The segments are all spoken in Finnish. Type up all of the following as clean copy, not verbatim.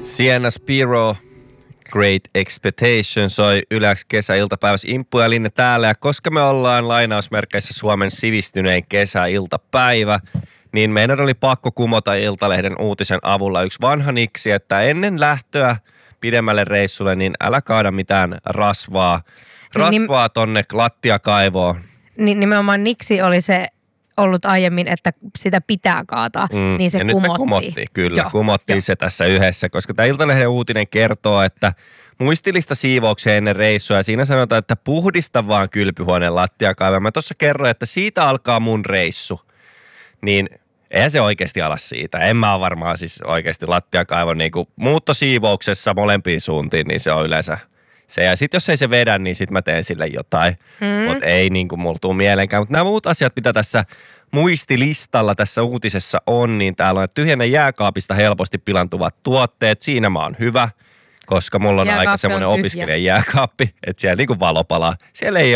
Sienna Spiro, Great Expectation soi Yleäks kesäiltapäivässä. Imppu ja Linne täällä. Ja koska me ollaan lainausmerkeissä Suomen sivistynein kesäiltapäivä, niin meidän oli pakko kumota Iltalehden uutisen avulla yksi vanha niksi, että ennen lähtöä pidemmälle reissulle, niin älä kaada mitään rasvaa tonne lattiakaivoon. Nimenomaan niksi oli se ollut aiemmin, että sitä pitää kaataa, niin se ja kumottiin. Nyt me kumottiin, kyllä. Joo, kumottiin se tässä yhdessä, koska tämä Iltalehden uutinen kertoo, että muistilista siivoukseen ennen reissua ja siinä sanotaan, että puhdista vaan kylpyhuoneen lattiakaivoa. Mä tuossa kerroin, että siitä alkaa mun reissu, niin eihän se oikeasti ala siitä. En mä ole varmaan siis oikeasti lattiakaivon niin kuin muuttosiivouksessa molempiin suuntiin, niin se on yleensä se. Ja sitten jos ei se vedä, niin sitten mä teen sille jotain. Mutta ei niin kuin mulla tuu mieleenkään. Mutta nämä muut asiat, mitä tässä muistilistalla tässä uutisessa on, niin täällä on tyhjennä jääkaapista helposti pilantuvat tuotteet. Siinä mä oon hyvä, koska mulla on aika semmoinen opiskelijan jääkaappi, että siellä niinku valo palaa. Siellä ei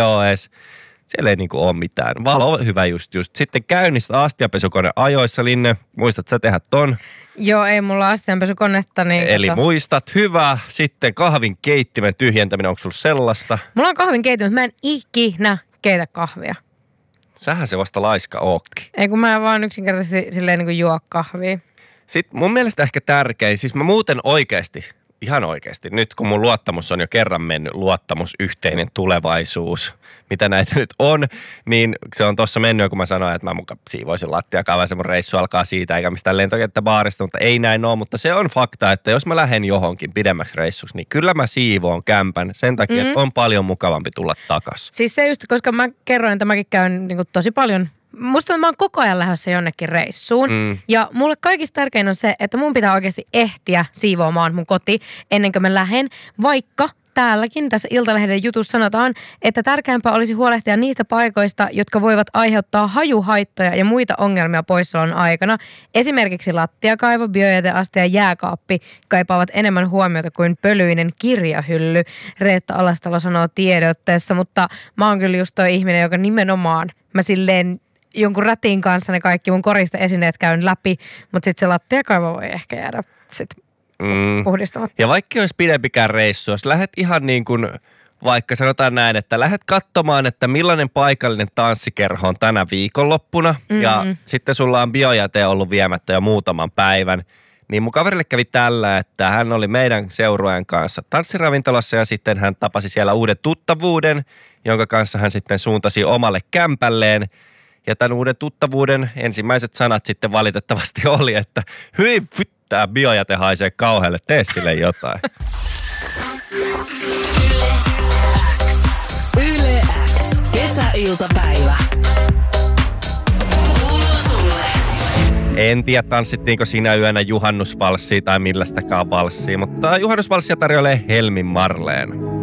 ei niinku ole mitään. Valo on hyvä just. Sitten käynnistä astianpesukone ajoissa, Linne. Muistat sä tehdä ton? Joo, ei mulla astianpesukonetta. Niin eli muistat, hyvä. Sitten kahvin keittimen tyhjentäminen, onko sulla sellaista? Mulla on kahvin keittimen, mutta mä en ikinä keitä kahvia. Sähän se vasta laiska ookki. Ei kun mä vaan yksinkertaisesti silleen niin kuin juo kahvia. Sitten mun mielestä ehkä tärkein, siis mä muuten oikeasti, ihan oikeasti, nyt kun mun luottamus on jo kerran mennyt, luottamus, yhteinen tulevaisuus, mitä näitä nyt on, niin se on tossa mennyt, kun mä sanoin, että mä muka siivoisin lattiakaivoa, se mun reissu alkaa siitä, eikä mistään lentokenttäbaarista, mutta ei näin ole, mutta se on fakta, että jos mä lähden johonkin pidemmäksi reissuksi, niin kyllä mä siivoon kämpän sen takia, että on paljon mukavampi tulla takas. Siis se just, koska mä kerroin, että mäkin käyn niin kuin tosi paljon. Musta mä oon koko ajan lähdössä jonnekin reissuun. Ja mulle kaikista tärkein on se, että mun pitää oikeasti ehtiä siivoamaan mun koti ennen kuin mä lähden. Vaikka täälläkin tässä Iltalehden jutussa sanotaan, että tärkeämpää olisi huolehtia niistä paikoista, jotka voivat aiheuttaa hajuhaittoja ja muita ongelmia poissaolon aikana. Esimerkiksi lattiakaivo, biojäteaste ja jääkaappi kaipaavat enemmän huomiota kuin pölyinen kirjahylly. Reetta Alastalo sanoo tiedotteessa, mutta mä oon kyllä just toi ihminen, joka nimenomaan mä silleen jonkun rätin kanssa ne kaikki mun koristeesineet käyn läpi, mutta sitten se lattiakaivo voi ehkä jäädä sitten puhdistamatta. Ja vaikka olisi pidempikään reissu, jos lähdet ihan niin kuin, vaikka sanotaan näin, että lähdet katsomaan, että millainen paikallinen tanssikerho on tänä viikonloppuna ja sitten sulla on biojäte ollut viemättä jo muutaman päivän, niin mun kaverille kävi tällä, että hän oli meidän seurueen kanssa tanssiravintolassa ja sitten hän tapasi siellä uuden tuttavuuden, jonka kanssa hän sitten suuntasi omalle kämpälleen. Ja tämän uuden tuttavuuden ensimmäiset sanat sitten valitettavasti oli, että hyi, tää biojäte haisee kauhealle, tee sille jotain. Yle X. Kesäiltapäivä. Kuuluu sulle. En tiedä, tanssittiinko siinä yönä juhannusvalssia tai millästäkään valssia, mutta juhannusvalssia tarjoilee Helmin Marleen.